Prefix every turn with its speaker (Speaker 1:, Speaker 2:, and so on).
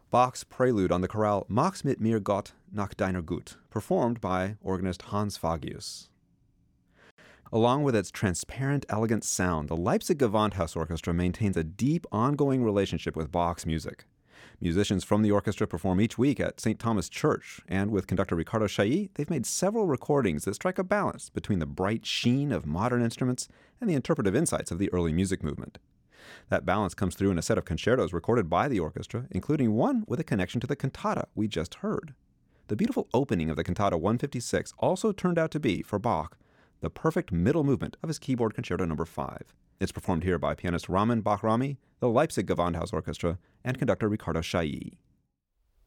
Speaker 1: Bach's prelude on the chorale Mach's mit mir Gott nach deiner Gut, performed by organist Hans Fagius. Along with its transparent, elegant sound, the Leipzig Gewandhaus Orchestra maintains a deep, ongoing relationship with Bach's music. Musicians from the orchestra perform each week at St. Thomas Church, and with conductor Ricardo Chailly, they've made several recordings that strike a balance between the bright sheen of modern instruments and the interpretive insights of the early music movement. That balance comes through in a set of concertos recorded by the orchestra, including one with a connection to the cantata we just heard. The beautiful opening of the Cantata 156 also turned out to be, for Bach, the perfect middle movement of his keyboard concerto No. 5. It's performed here by pianist Ramin Bahrami, the Leipzig Gewandhaus Orchestra, and conductor Ricardo Chailly.